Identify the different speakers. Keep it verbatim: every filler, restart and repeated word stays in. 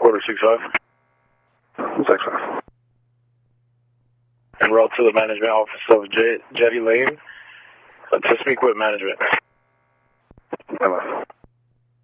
Speaker 1: Order six five.
Speaker 2: six five.
Speaker 1: En route to the management office of J Jetty Lane uh, to speak with management.
Speaker 2: Hello.